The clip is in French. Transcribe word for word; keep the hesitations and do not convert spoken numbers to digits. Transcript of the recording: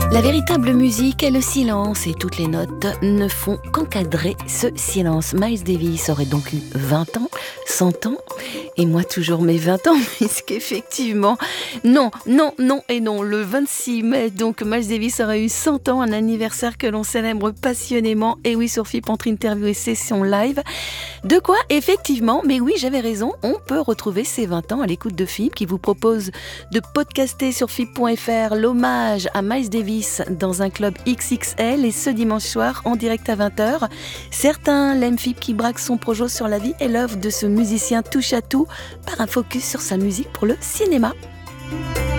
La véritable musique est le silence et toutes les notes ne font qu'encadrer ce silence. Miles Davis aurait donc eu vingt ans, cent ans, et moi toujours mes vingt ans, puisqu'effectivement, non, non, non et non, le vingt-six mai, donc Miles Davis aurait eu cent ans, un anniversaire que l'on célèbre passionnément, et oui, sur F I P entre interview et session live. De quoi, effectivement, mais oui, j'avais raison, on peut retrouver ces vingt ans à l'écoute de F I P, qui vous propose de podcaster sur F I P point F R l'hommage à Miles Davis dans un club X X L et ce dimanche soir en direct à vingt heures. Certains l'aiment F I P qui braque son projet sur la vie et l'œuvre de ce musicien touche à tout par un focus sur sa musique pour le cinéma.